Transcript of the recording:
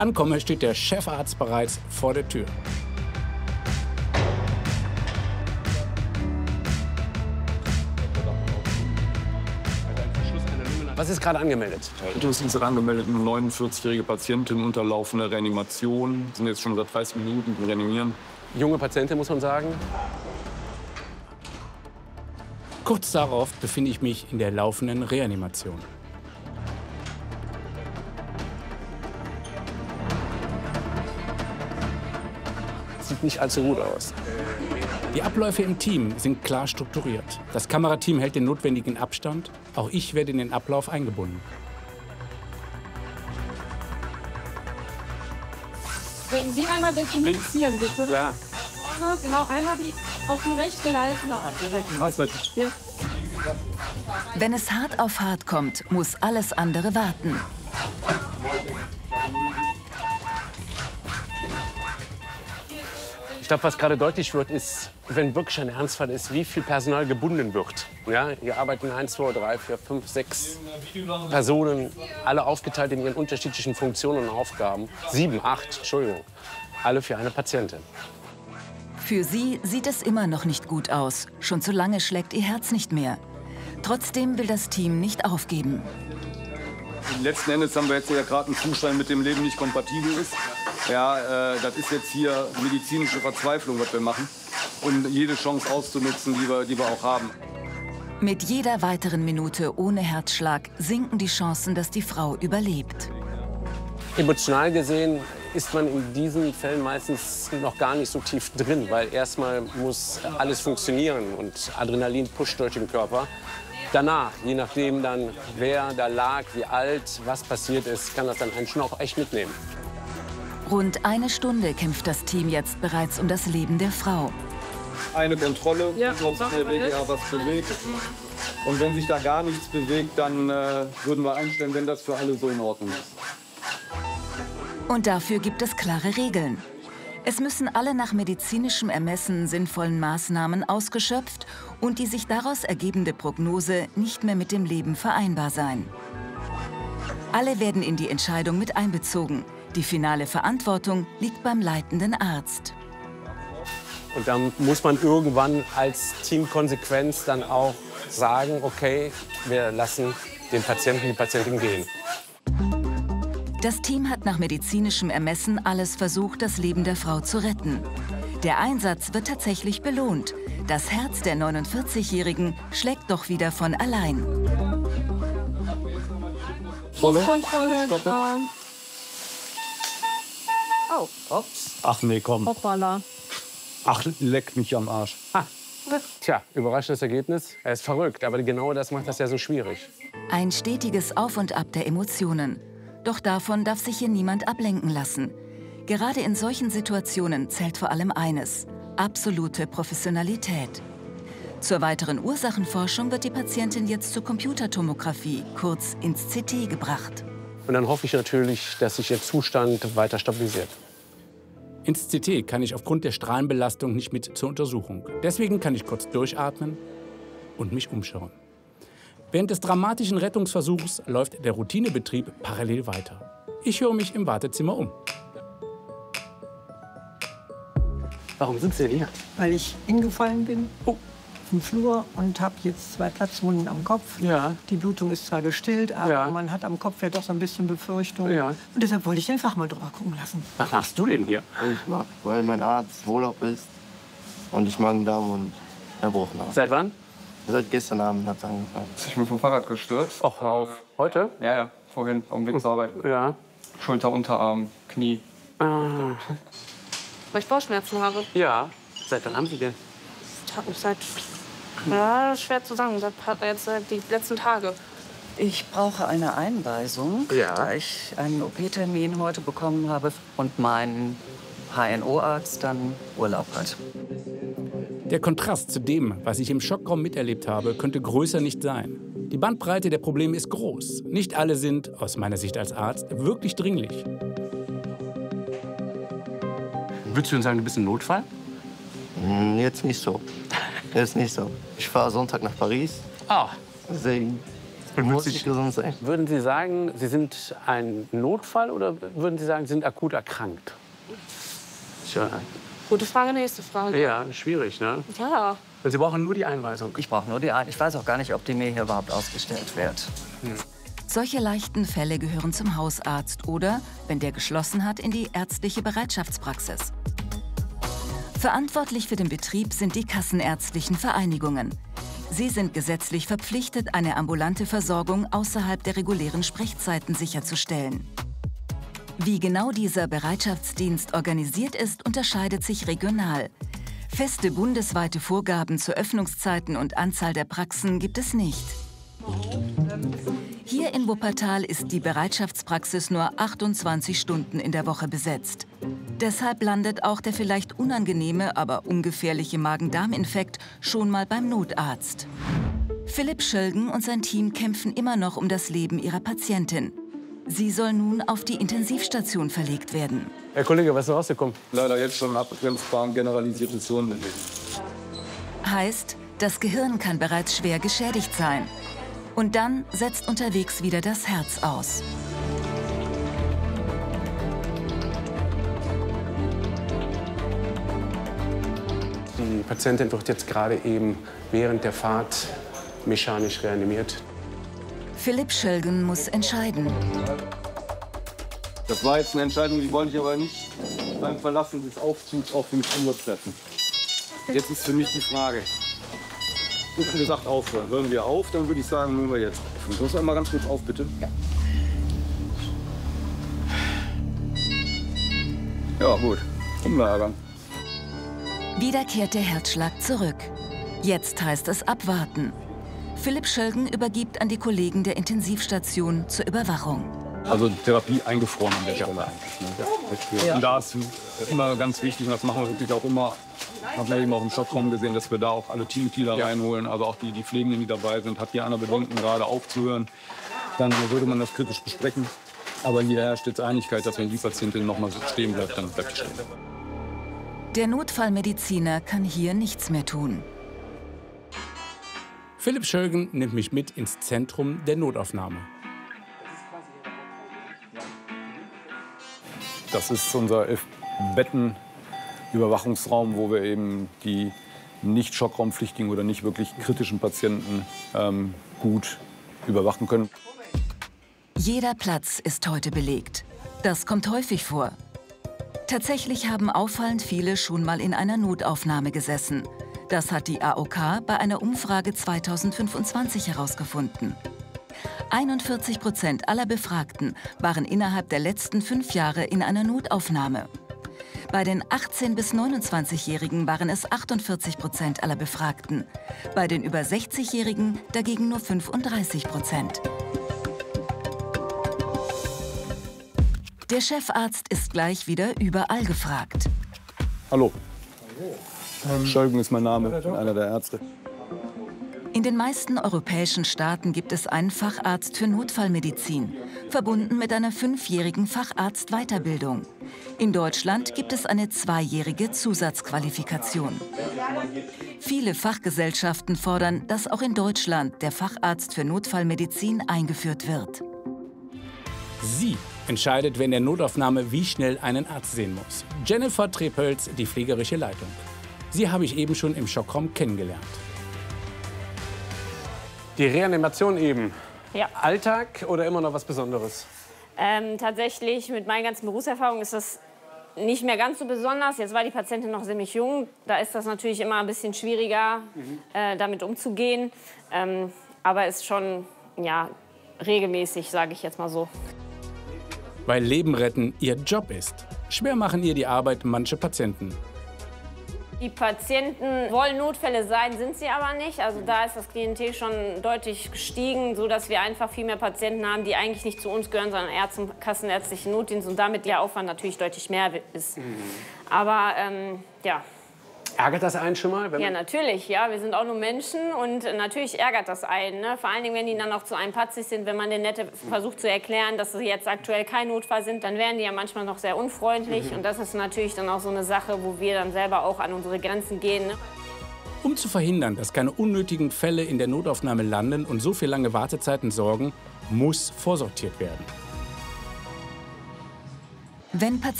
Ankomme, steht der Chefarzt bereits vor der Tür. Was ist gerade angemeldet? Das ist angemeldet, eine 49-jährige Patientin unter laufender Reanimation. Sind jetzt schon seit 30 Minuten im Reanimieren. Junge Patientin, muss man sagen. Kurz darauf befinde ich mich in der laufenden Reanimation. Sieht nicht allzu gut aus. Die Abläufe im Team sind klar strukturiert. Das Kamerateam hält den notwendigen Abstand. Auch ich werde in den Ablauf eingebunden. Wenn Sie einmal dekommunizieren, bitte. Ja. Genau, einmal die auf die rechte Leiste. Ja. Wenn es hart auf hart kommt, muss alles andere warten. Ich glaube, was gerade deutlich wird, ist, wenn wirklich ein Ernstfall ist, wie viel Personal gebunden wird. Ja, hier arbeiten 1, 2, 3, 4, 5, 6 Personen, alle aufgeteilt in ihren unterschiedlichen Funktionen und Aufgaben. 7, 8, Entschuldigung, alle für eine Patientin. Für sie sieht es immer noch nicht gut aus. Schon zu lange schlägt ihr Herz nicht mehr. Trotzdem will das Team nicht aufgeben. Letzten Endes haben wir jetzt ja gerade einen Zustand, mit dem Leben nicht kompatibel ist. Ja, das ist jetzt hier medizinische Verzweiflung, was wir machen. Und jede Chance auszunutzen, die wir auch haben. Mit jeder weiteren Minute ohne Herzschlag sinken die Chancen, dass die Frau überlebt. Emotional gesehen ist man in diesen Fällen meistens noch gar nicht so tief drin, weil erstmal muss alles funktionieren und Adrenalin pusht durch den Körper. Danach, je nachdem dann, wer da lag, wie alt, was passiert ist, kann das dann einen schon auch echt mitnehmen. Rund eine Stunde kämpft das Team jetzt bereits um das Leben der Frau. Eine Kontrolle, Ja, ob sich was bewegt. Und wenn sich da gar nichts bewegt, dann würden wir einstellen, wenn das für alle so in Ordnung ist. Und dafür gibt es klare Regeln. Es müssen alle nach medizinischem Ermessen sinnvollen Maßnahmen ausgeschöpft und die sich daraus ergebende Prognose nicht mehr mit dem Leben vereinbar sein. Alle werden in die Entscheidung mit einbezogen. Die finale Verantwortung liegt beim leitenden Arzt. Und dann muss man irgendwann als Teamkonsequenz dann auch sagen, okay, wir lassen den Patienten, die Patientin gehen. Das Team hat nach medizinischem Ermessen alles versucht, das Leben der Frau zu retten. Der Einsatz wird tatsächlich belohnt. Das Herz der 49-Jährigen schlägt doch wieder von allein. Kontrolle. Oh. Ups. Ach nee, komm. Hoppala. Ach, leck mich am Arsch. Tja, überraschendes Ergebnis. Er ist verrückt, aber genau das macht das ja so schwierig. Ein stetiges Auf und Ab der Emotionen. Doch davon darf sich hier niemand ablenken lassen. Gerade in solchen Situationen zählt vor allem eines: absolute Professionalität. Zur weiteren Ursachenforschung wird die Patientin jetzt zur Computertomographie, kurz ins CT, gebracht. Und dann hoffe ich natürlich, dass sich ihr Zustand weiter stabilisiert. Ins CT kann ich aufgrund der Strahlenbelastung nicht mit zur Untersuchung. Deswegen kann ich kurz durchatmen und mich umschauen. Während des dramatischen Rettungsversuchs läuft der Routinebetrieb parallel weiter. Ich höre mich im Wartezimmer um. Warum sind Sie denn hier? Weil ich hingefallen bin im Flur und habe jetzt 2 Platzwunden am Kopf. Ja. Die Blutung ist zwar gestillt, aber Ja. man hat am Kopf ja doch so ein bisschen Befürchtung. Ja. Und deshalb wollte ich einfach mal drüber gucken lassen. Was machst du denn hier? Ich mach, weil mein Arzt Urlaub ist und ich Magen-Darm und erbrochen habe. Seit wann? Seit gestern Abend hat es angefangen. Ich bin vom Fahrrad gestürzt. Och, auf. Heute? Ja, vorhin auf dem Weg zur Arbeit. Ja. Schulter, Unterarm, Knie. Ah. Weil ich Bauchschmerzen habe. Ja. Seit wann haben Sie denn? Ja, schwer zu sagen. Seit die letzten Tage. Ich brauche eine Einweisung, Ja. da ich einen OP-Termin heute bekommen habe und mein HNO-Arzt dann Urlaub hat. Der Kontrast zu dem, was ich im Schockraum miterlebt habe, könnte größer nicht sein. Die Bandbreite der Probleme ist groß. Nicht alle sind, aus meiner Sicht als Arzt, wirklich dringlich. Würdest du denn sagen, du bist ein Notfall? Jetzt nicht so. Jetzt nicht so. Ich fahre Sonntag nach Paris. Ah. Deswegen Muss ich gesund sein. Würden Sie sagen, Sie sind ein Notfall oder würden Sie sagen, Sie sind akut erkrankt? Tja. Gute Frage, nächste Frage. Ja, schwierig, ne? Ja. Sie brauchen nur die Einweisung. Ich brauche nur die Einweisung. Ich weiß auch gar nicht, ob die mir hier überhaupt ausgestellt wird. Solche leichten Fälle gehören zum Hausarzt oder, wenn der geschlossen hat, in die ärztliche Bereitschaftspraxis. Verantwortlich für den Betrieb sind die kassenärztlichen Vereinigungen. Sie sind gesetzlich verpflichtet, eine ambulante Versorgung außerhalb der regulären Sprechzeiten sicherzustellen. Wie genau dieser Bereitschaftsdienst organisiert ist, unterscheidet sich regional. Feste bundesweite Vorgaben zu Öffnungszeiten und Anzahl der Praxen gibt es nicht. Hier in Wuppertal ist die Bereitschaftspraxis nur 28 Stunden in der Woche besetzt. Deshalb landet auch der vielleicht unangenehme, aber ungefährliche Magen-Darm-Infekt schon mal beim Notarzt. Philipp Schölgen und sein Team kämpfen immer noch um das Leben ihrer Patientin. Sie soll nun auf die Intensivstation verlegt werden. Herr Kollege, was ist rausgekommen? Leider jetzt schon abgrenzbar generalisiertes Hirnblut. Heißt, das Gehirn kann bereits schwer geschädigt sein. Und dann setzt unterwegs wieder das Herz aus. Die Patientin wird jetzt gerade eben während der Fahrt mechanisch reanimiert. Philipp Schölgen muss entscheiden. Das war jetzt eine Entscheidung, die wollte ich aber nicht beim Verlassen des Aufzugs auch für mich umsetzen. Jetzt ist für mich die Frage. Du hast gesagt, aufhören. Hören wir auf, dann würde ich sagen, hören wir jetzt auf. Du musst einmal ganz kurz auf, bitte. Ja. Ja, gut. Umlagern. Wieder kehrt der Herzschlag zurück. Jetzt heißt es abwarten. Philipp Schölgen übergibt an die Kollegen der Intensivstation zur Überwachung. Also Therapie eingefroren an der Stelle eigentlich. Ne? Ja. Und da ist immer ganz wichtig, und das machen wir wirklich auch immer, haben wir eben auch im Shop-Raum gesehen, dass wir da auch alle Teammitglieder reinholen, also auch die Pflegenden, die dabei sind. Hat hier einer Bedenken, gerade aufzuhören, dann würde man das kritisch besprechen. Aber hier herrscht jetzt Einigkeit, dass wenn die Patientin noch mal so stehen bleibt, dann bleibt sie stehen. Der Notfallmediziner kann hier nichts mehr tun. Philipp Schölgen nimmt mich mit ins Zentrum der Notaufnahme. Das ist unser 11-Betten-Überwachungsraum, wo wir eben die nicht schockraumpflichtigen oder nicht wirklich kritischen Patienten gut überwachen können. Jeder Platz ist heute belegt. Das kommt häufig vor. Tatsächlich haben auffallend viele schon mal in einer Notaufnahme gesessen. Das hat die AOK bei einer Umfrage 2025 herausgefunden. 41% aller Befragten waren innerhalb der letzten 5 Jahre in einer Notaufnahme. Bei den 18- bis 29-Jährigen waren es 48% aller Befragten. Bei den über 60-Jährigen dagegen nur 35%. Der Chefarzt ist gleich wieder überall gefragt. Hallo. Schölgen ist mein Name, ich bin einer der Ärzte. In den meisten europäischen Staaten gibt es einen Facharzt für Notfallmedizin, verbunden mit einer 5-jährigen Facharztweiterbildung. In Deutschland gibt es eine 2-jährige Zusatzqualifikation. Viele Fachgesellschaften fordern, dass auch in Deutschland der Facharzt für Notfallmedizin eingeführt wird. Sie entscheidet während der Notaufnahme, wie schnell einen Arzt sehen muss. Jennifer Trepölz, die pflegerische Leitung. Sie habe ich eben schon im Schockraum kennengelernt. Die Reanimation eben. Ja. Alltag oder immer noch was Besonderes? Tatsächlich, mit meinen ganzen Berufserfahrungen ist das nicht mehr ganz so besonders. Jetzt war die Patientin noch ziemlich jung. Da ist das natürlich immer ein bisschen schwieriger, damit umzugehen. Aber ist schon ja, regelmäßig, sage ich jetzt mal so. Weil Leben retten ihr Job ist. Schwer machen ihr die Arbeit manche Patienten. Die Patienten wollen Notfälle sein, sind sie aber nicht. Also da ist das Klientel schon deutlich gestiegen, sodass wir einfach viel mehr Patienten haben, die eigentlich nicht zu uns gehören, sondern eher zum kassenärztlichen Notdienst und damit der Aufwand natürlich deutlich mehr ist. Aber ja. Ärgert das einen schon mal? Ja, natürlich. Ja, wir sind auch nur Menschen und natürlich ärgert das einen. Ne? Vor allen Dingen, wenn die dann auch zu einem patzig sind, wenn man denen nett versucht zu erklären, dass sie jetzt aktuell kein Notfall sind, dann werden die ja manchmal noch sehr unfreundlich. Und das ist natürlich dann auch so eine Sache, wo wir dann selber auch an unsere Grenzen gehen. Ne? Um zu verhindern, dass keine unnötigen Fälle in der Notaufnahme landen und so für lange Wartezeiten sorgen, muss vorsortiert werden. Wenn Patienten